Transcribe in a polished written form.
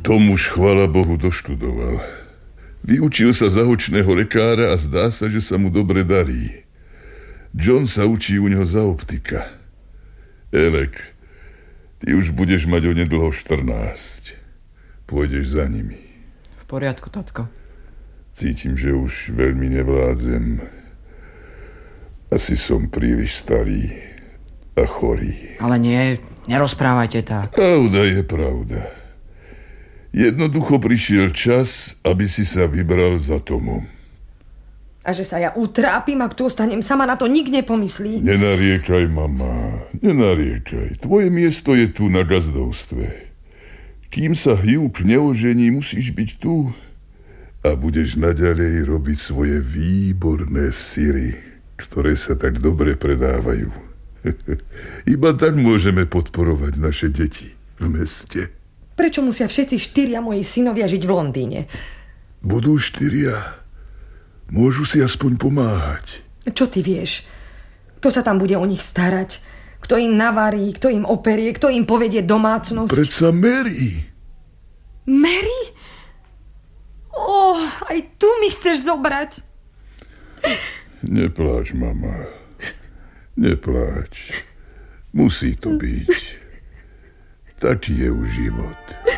Tom už, chvála Bohu, doštudoval. Vyučil sa za očného lekára a zdá sa, že sa mu dobre darí. John sa učí u neho za optika. Elek, ty už budeš mať onedlho 14. Pôjdeš za nimi. V poriadku, tatko. Cítim, že už veľmi nevládzem. Asi som príliš starý a chorý. Ale nie, nerozprávajte tak. Pravda je pravda. Jednoducho prišiel čas, aby si sa vybral za Tomom. A že sa ja utrápim, ak tu ostanem sama, na to nik nepomyslí. Nenariekaj, mama, nenariekaj. Tvoje miesto je tu na gazdovstve. Kým sa Hugh neožení, musíš byť tu a budeš naďalej robiť svoje výborné syry, ktoré sa tak dobre predávajú. Iba tak môžeme podporovať naše deti v meste. Prečo musia všetci 4 moji synovia žiť v Londýne? Budú 4. Môžu si aspoň pomáhať. Čo ty vieš? Kto sa tam bude o nich starať? Kto im navarí, kto im operie, kto im povedie domácnosť? Predsa Mary. Mary? Aj tu mi chceš zobrať. Nepláč, mama. Nepláč. Musí to byť. Taký je už život.